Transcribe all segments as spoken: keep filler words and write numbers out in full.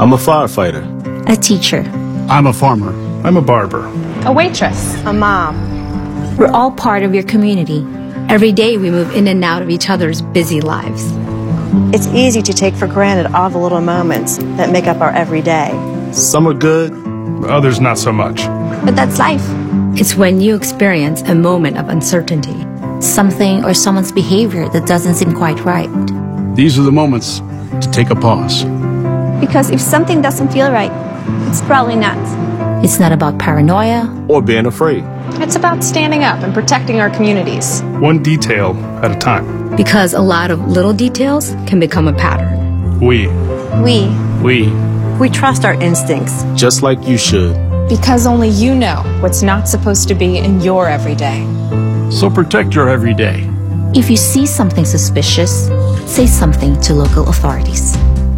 I'm a firefighter. A teacher. I'm a farmer. I'm a barber. A waitress. A mom. We're all part of your community. Every day we move in and out of each other's busy lives. It's easy to take for granted all the little moments that make up our everyday. Some are good, others not so much. But that's life. It's when you experience a moment of uncertainty, something or someone's behavior that doesn't seem quite right. These are the moments to take a pause. Because if something doesn't feel right, it's probably not. It's not about paranoia or being afraid. It's about standing up and protecting our communities. One detail at a time. Because a lot of little details can become a pattern. We. We. We. We trust our instincts. Just like you should. Because only you know what's not supposed to be in your everyday. So protect your everyday. If you see something suspicious, say something to local authorities.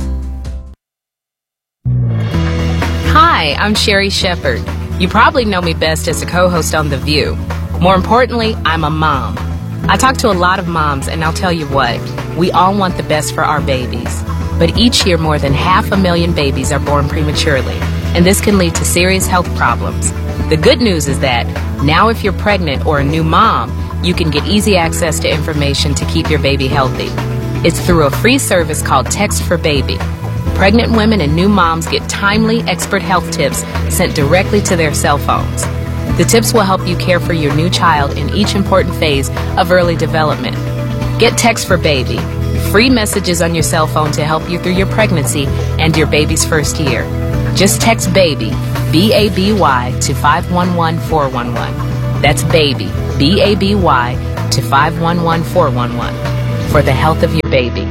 Hi, I'm Sherry Shepherd. You probably know me best as a co-host on The View. More importantly, I'm a mom. I talk to a lot of moms, and I'll tell you what, we all want the best for our babies. But each year, more than half a million babies are born prematurely, and this can lead to serious health problems. The good news is that now if you're pregnant or a new mom, you can get easy access to information to keep your baby healthy. It's through a free service called Text for Baby. Pregnant women and new moms get timely, expert health tips sent directly to their cell phones. The tips will help you care for your new child in each important phase of early development. Get Text for Baby, free messages on your cell phone to help you through your pregnancy and your baby's first year. Just text BABY, B A B Y, to five one one four one one. That's BABY, B A B Y, to five one one four one one for the health of your baby.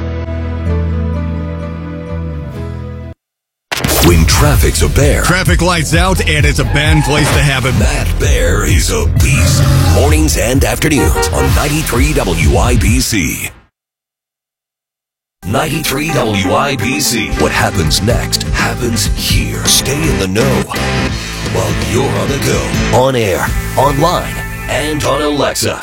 When traffic's a bear. Traffic lights out and it's a bad place to have it. That bear is a beast. Mornings and afternoons on ninety-three W I B C. ninety-three W I B C. What happens next happens here. Stay in the know while you're on the go. On air, online, and on Alexa.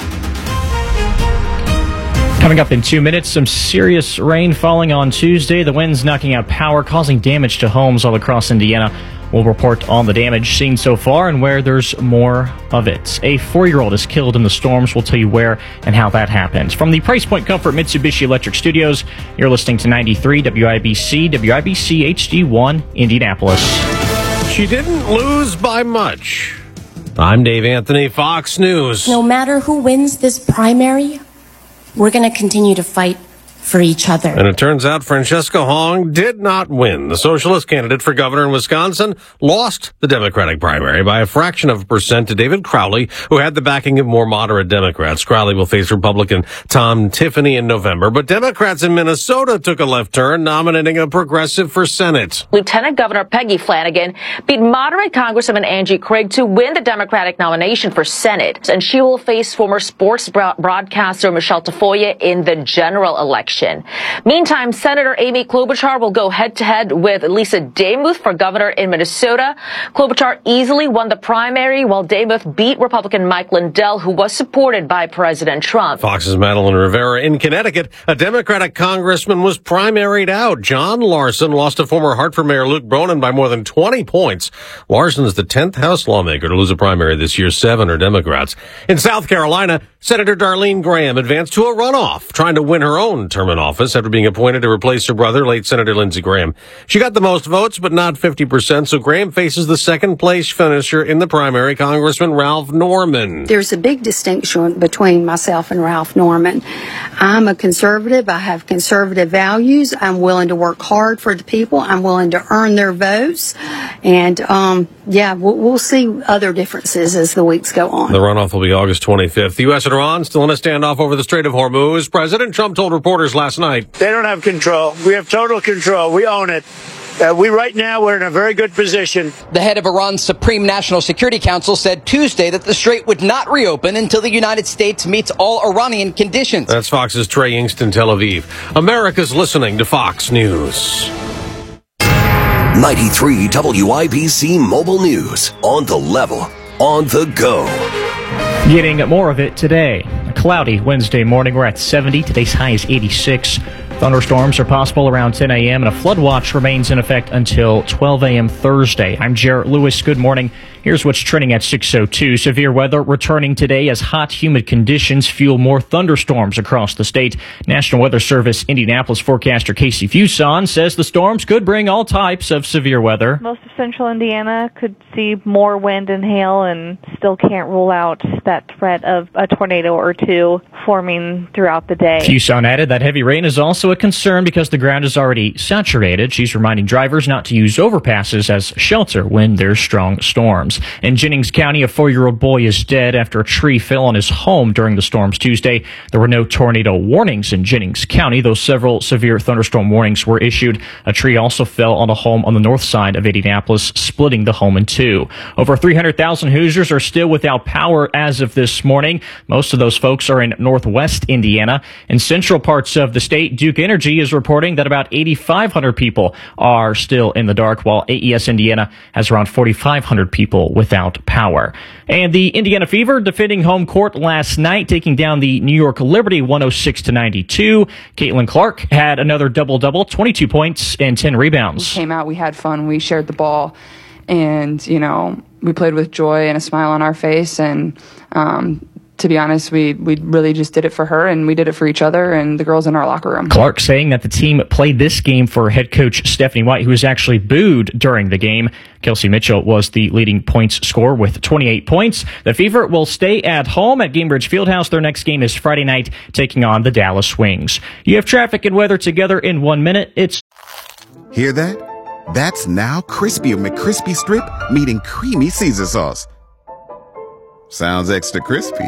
Coming up in two minutes, some serious rain falling on Tuesday. The winds knocking out power, causing damage to homes all across Indiana. We'll report on the damage seen so far and where there's more of it. A four-year-old is killed in the storms. We'll tell you where and how that happened. From the Price Point Comfort Mitsubishi Electric Studios, you're listening to ninety-three W I B C, W I B C H D one, Indianapolis. She didn't lose by much. I'm Dave Anthony, Fox News. No matter who wins this primary, we're going to continue to fight for each other. And it turns out Francesca Hong did not win. The socialist candidate for governor in Wisconsin lost the Democratic primary by a fraction of a percent to David Crowley, who had the backing of more moderate Democrats. Crowley will face Republican Tom Tiffany in November. But Democrats in Minnesota took a left turn, nominating a progressive for Senate. Lieutenant Governor Peggy Flanagan beat moderate Congresswoman Angie Craig to win the Democratic nomination for Senate. And she will face former sports broadcaster Michelle Tafoya in the general election. Meantime, Senator Amy Klobuchar will go head-to-head with Lisa Demuth for governor in Minnesota. Klobuchar easily won the primary, while Demuth beat Republican Mike Lindell, who was supported by President Trump. Fox's Madeline Rivera in Connecticut. A Democratic congressman was primaried out. John Larson lost to former Hartford Mayor Luke Bronin by more than twenty points. Larson is the tenth House lawmaker to lose a primary this year. Seven are Democrats. In South Carolina, Senator Darlene Graham advanced to a runoff, trying to win her own term in office after being appointed to replace her brother, late Senator Lindsey Graham. She got the most votes, but not fifty percent, so Graham faces the second-place finisher in the primary, Congressman Ralph Norman. There's a big distinction between myself and Ralph Norman. I'm a conservative. I have conservative values. I'm willing to work hard for the people. I'm willing to earn their votes. And, um, yeah, we'll, we'll see other differences as the weeks go on. The runoff will be August twenty-fifth. The U S and Iran still in a standoff over the Strait of Hormuz. President Trump told reporters last night, they don't have control. We have total control. We own it. Uh, we right now we're in a very good position. The head of Iran's Supreme National Security Council said Tuesday that the strait would not reopen until the United States meets all Iranian conditions. That's Fox's Trey Yingst in Tel Aviv. America's listening to Fox News. ninety-three W I B C Mobile News. On the level. On the go. Getting more of it today. A cloudy Wednesday morning. We're at seventy. Today's high is eighty-six. Thunderstorms are possible around ten a.m. and a flood watch remains in effect until twelve a.m. Thursday. I'm Jarrett Lewis. Good morning. Here's what's trending at six oh two. Severe weather returning today as hot, humid conditions fuel more thunderstorms across the state. National Weather Service Indianapolis forecaster Casey Fuson says the storms could bring all types of severe weather. Most of central Indiana could see more wind and hail and still can't rule out that threat of a tornado or two forming throughout the day. Fuson added that heavy rain is also a concern because the ground is already saturated. She's reminding drivers not to use overpasses as shelter when there's strong storms. In Jennings County, a four-year-old boy is dead after a tree fell on his home during the storms Tuesday. There were no tornado warnings in Jennings County, though several severe thunderstorm warnings were issued. A tree also fell on a home on the north side of Indianapolis, splitting the home in two. Over three hundred thousand Hoosiers are still without power as of this morning. Most of those folks are in northwest Indiana. In central parts of the state, Duke Energy is reporting that about eighty-five hundred people are still in the dark, while A E S Indiana has around forty-five hundred people without power. And the Indiana Fever defending home court last night, taking down the New York Liberty one oh six to ninety-two. Caitlin Clark had another double-double, twenty-two points and ten rebounds. We came out, we had fun, we shared the ball, and, you know, we played with joy and a smile on our face, and um, to be honest, we, we really just did it for her, and we did it for each other and the girls in our locker room. Clark saying that the team played this game for head coach Stephanie White, who was actually booed during the game. Kelsey Mitchell was the leading points scorer with twenty-eight points. The Fever will stay at home at Gainbridge Fieldhouse. Their next game is Friday night, taking on the Dallas Wings. You have traffic and weather together in one minute. It's... Hear that? That's now Crispy McCrispy Strip meeting Creamy Caesar Sauce. Sounds extra crispy.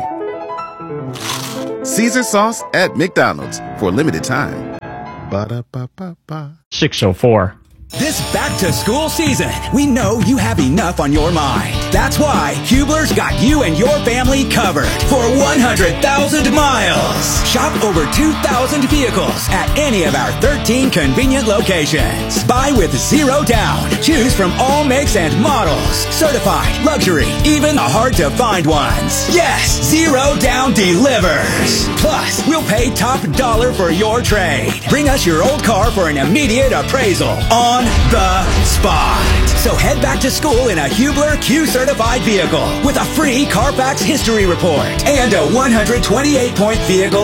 Caesar Sauce at McDonald's for a limited time. Ba-da-ba-ba-ba. six oh four. This back-to-school season, we know you have enough on your mind. That's why Hubler's got you and your family covered for one hundred thousand miles. Shop over two thousand vehicles at any of our thirteen convenient locations. Buy with zero down. Choose from all makes and models. Certified, luxury, even the hard-to-find ones. Yes, zero down delivers. Plus, we'll pay top dollar for your trade. Bring us your old car for an immediate appraisal on the spot. So head back to school in a Hubler Q-certified vehicle with a free Carfax history report and a one hundred twenty-eight point vehicle